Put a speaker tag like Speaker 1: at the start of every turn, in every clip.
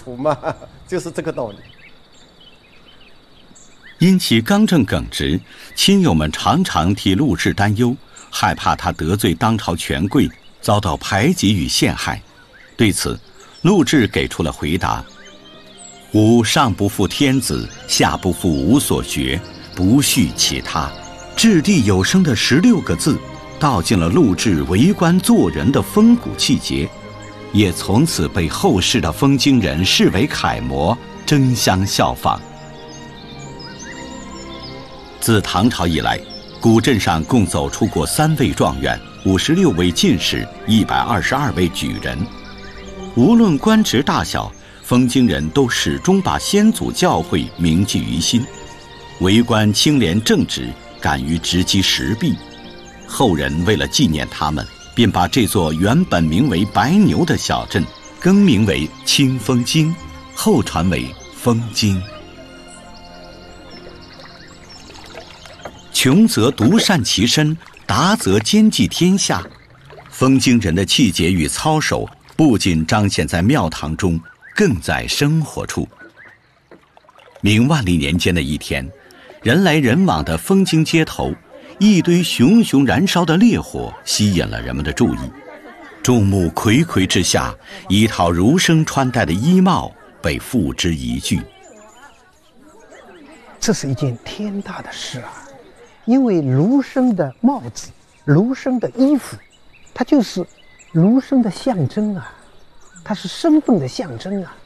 Speaker 1: 土嘛，就是这个道理。
Speaker 2: 因其刚正耿直，亲友们常常替陆贽担忧，害怕他得罪当朝权贵，遭到排挤与陷害。对此，陆贽给出了回答：吾上不负天子，下不负吾所学，不恤其他。掷地有声的16个字，道尽了陆贽为官做人的风骨气节，也从此被后世的封京人视为楷模，争相效仿。自唐朝以来，古镇上共走出过3位状元、56位进士、122位举人。无论官职大小，封京人都始终把先祖教诲铭记于心，为官清廉正直，敢于直击实弊。后人为了纪念他们，便把这座原本名为白牛的小镇更名为清风京，后传为封京。穷则独善其身，达则兼济天下。封京人的气节与操守不仅彰显在庙堂中，更在生活处。明万历年间的一天，人来人往的封京街头，一堆熊熊燃烧的烈火吸引了人们的注意。众目睽睽之下，一套儒生穿戴的衣帽被付之一炬。
Speaker 3: 这是一件天大的事啊！因为儒生的帽子、儒生的衣服，它就是儒生的象征啊，它是身份的象征啊。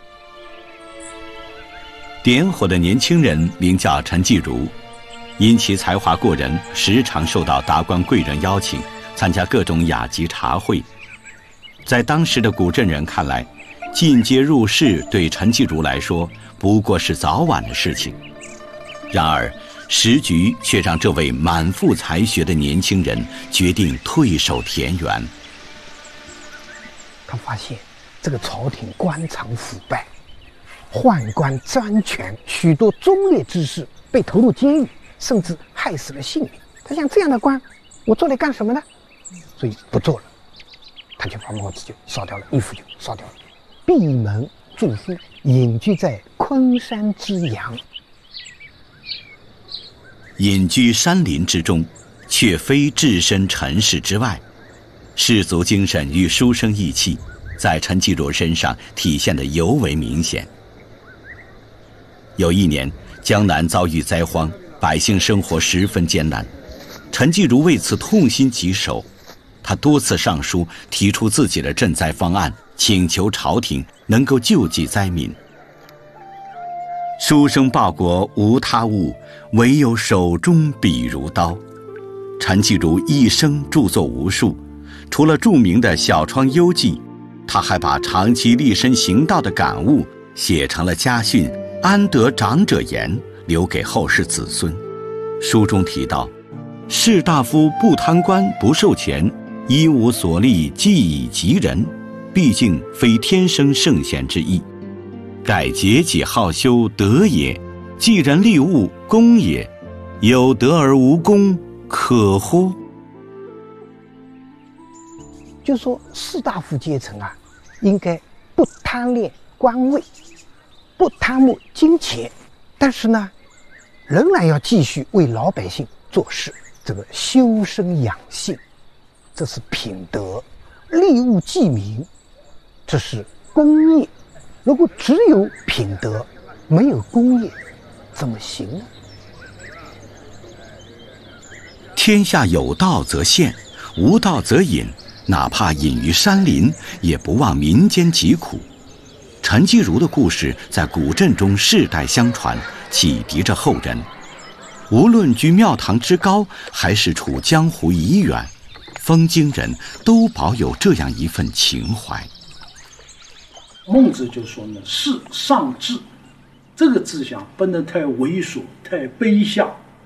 Speaker 2: 点火的年轻人名叫陈继儒，因其才华过人，时常受到达官贵人邀请，参加各种雅集茶会。在当时的古镇人看来，进阶入仕对陈继儒来说不过是早晚的事情。然而时局却让这位满腹才学的年轻人决定退守田园。
Speaker 3: 他发现这个朝廷官场腐败，宦官专权，许多忠烈之士被投入监狱，甚至害死了性命。他想，这样的官我做来干什么呢？所以不做了，他就把帽子就烧掉了，衣服就烧掉了，闭门著书，隐居在昆山之阳。
Speaker 2: 隐居山林之中，却非置身尘世之外。士族精神与书生意气在陈继儒身上体现得尤为明显。有一年，江南遭遇灾荒，百姓生活十分艰难，陈继儒为此痛心疾首。他多次上书提出自己的赈灾方案，请求朝廷能够救济灾民。书生报国无他物，唯有手中笔如刀。陈继儒一生著作无数，除了著名的《小窗幽记》，他还把长期立身行道的感悟写成了家训《安得长者言》，留给后世子孙。书中提到，士大夫不贪官不受钱，一无所立，既以及人，毕竟非天生圣贤之意。盖节己好修德也，济人利物功也，有德而无功，可乎？
Speaker 3: 就说士大夫阶层啊，应该不贪恋官位，不贪慕金钱，但是呢，仍然要继续为老百姓做事，这个修身养性，这是品德；利物济民，这是功业。如果只有品德，没有功业，怎么行呢？
Speaker 2: 天下有道则现，无道则隐，哪怕隐于山林，也不忘民间疾苦。陈继儒的故事在古镇中世代相传，启迪着后人。无论居庙堂之高，还是处江湖以远，封京人都保有这样一份情怀。
Speaker 4: 孟子就说呢，士上智，这个志向不能太猥琐、太卑下，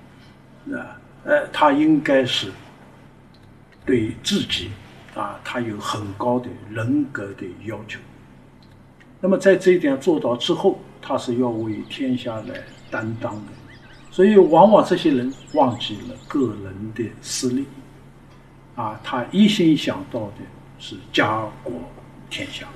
Speaker 4: 他应该是对自己他有很高的人格的要求。那么在这一点做到之后，他是要为天下来担当的。所以往往这些人忘记了个人的私利，他一心想到的是家国天下。